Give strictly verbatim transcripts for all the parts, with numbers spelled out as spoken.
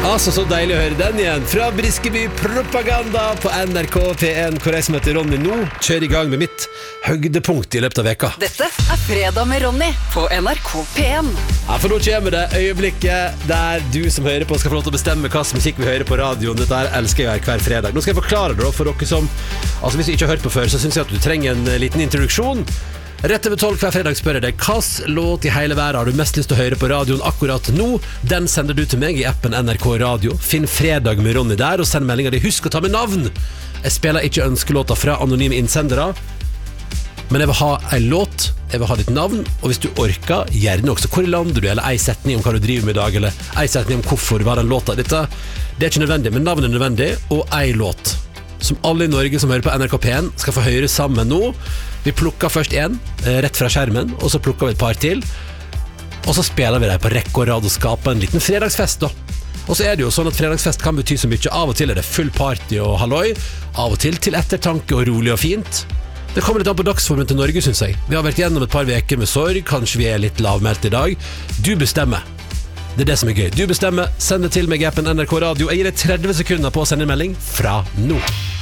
Altså, så deilig å høre den igjen fra Briskeby Propaganda på N R K P en, hvor jeg som heter Ronny nå kjører i gang med mitt høydepunkt i løpet av veka. Dette er Fredag med Ronny på N R K P en. Ja, for nå kommer det øyeblikket der du som hører på skal få lov til å bestemme hva slags musikk vi hører på radioen. Dette her elsker jeg hver fredag. Nå skal jeg forklare det for dere som, altså hvis du ikke har hørt på før, så synes jeg at du trenger en liten introduksjon. Rett over tolv hver fredag spør jeg deg hvilken låt i hele verden har du mest lyst til å høre på radioen akkurat nå. Den sender du til meg i appen N R K Radio. Finn Fredag med Ronny der og send meldingen din. Husk å ta med navn. Jeg spiller ikke ønskelåter fra anonyme innsendere, men jeg vil ha en låt, jeg vil ha ditt navn, og hvis du orker, gjerne også hvor lander du, eller ei setning om hva du driver med i dag, eller ei setning om hvorfor var den låta. Dette, det er ikke nødvendig, men navnet er nødvendig, og ei låt som alle i Norge som hører på N R K P en skal få høre sammen nå. Vi plukker først en, rett fra skjermen, og så plukker vi et par til, og så spiller vi deg på rekke og rad og skaper en liten fredagsfest da. Og så er det jo sånn at fredagsfest kan bety så mye. Av og til er det full party og halloi, av og til til ettertanke og rolig og fint. Det kommer litt an på dagsformen til Norge, synes jeg. Vi har vært gjennom et par veker med sorg, kanskje vi er litt lavmelt i dag. Du bestemmer. Det er det som er gøy. Du bestemmer, send det til meg i appen N R K Radio. Jeg gir deg tretti sekunder på å sende en melding fra nå.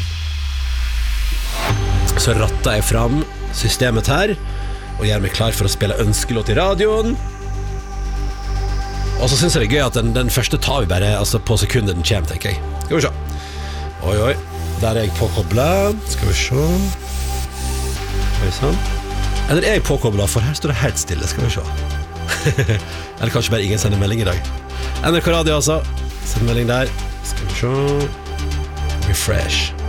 Så ratter jeg fram systemet her og gjør meg klar for å spille ønskelåt i radioen. Og så synes jeg det er gøy at den, den første tar vi bare altså, på sekundet den kommer, tenker jeg. Skal vi se. Oi, oi. Der er jeg påkoblet. Skal vi se. Oi, sånn. Eller er jeg påkoblet, for her står det helt stille. Skal vi se. Eller kanskje bare ingen sender melding i dag. N R K Radio altså. Send melding der. Skal vi se. Refresh.